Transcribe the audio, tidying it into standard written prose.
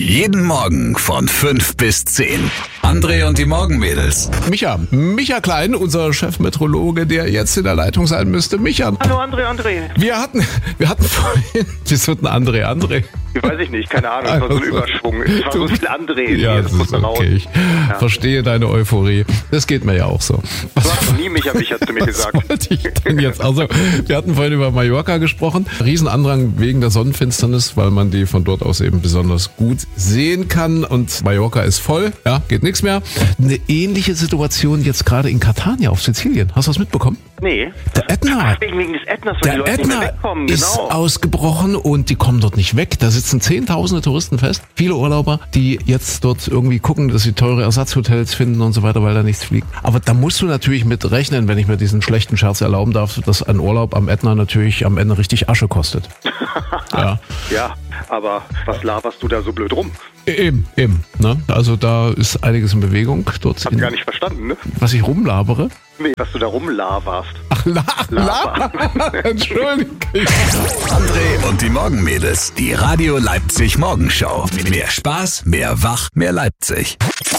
Jeden Morgen von 5 bis 10. André und die Morgenmädels. Micha Klein, unser Chefmeteorologe, der jetzt in der Leitung sein müsste. Micha. Hallo André. Wir hatten vorhin, wieso denn André? Weiß ich nicht, keine Ahnung, es war so ein Überschwung. Es war so viel André. Ja, das ist okay. Ich verstehe deine Euphorie. Das geht mir ja auch so. Du hast nie Micha zu mir gesagt. Was wollte ich denn jetzt? Also, wir hatten vorhin über Mallorca gesprochen. Riesenandrang wegen der Sonnenfinsternis, weil man die von dort aus eben besonders gut sehen kann. Und Mallorca ist voll, ja, geht nichts mehr. Eine ähnliche Situation jetzt gerade in Catania auf Sizilien. Hast du das mitbekommen? Nee. Der Ätna. Wegen des Ätnas, weil die Leute nicht mehr wegkommen. Ist Genau. ausgebrochen und die kommen dort nicht weg. Da sitzen Zehntausende Touristen fest. Viele Urlauber, die jetzt dort irgendwie gucken, dass sie teure Ersatzhotels finden und so weiter, weil da nichts fliegt. Aber da musst du natürlich mit rechnen, wenn ich mir diesen schlechten Scherz erlauben darf, dass ein Urlaub am Ätna natürlich am Ende richtig Asche kostet. Ja. Ja, aber was laberst du da so blöd rum? Eben. Ne? Also da ist einiges in Bewegung. Dort Hab gar nicht verstanden, ne? was ich rumlabere. Nee, was du da rumlaberst. Ach, Entschuldigung. André und die Morgenmädels. Die Radio Leipzig Morgenschau. Mehr Spaß, mehr Wach, mehr Leipzig.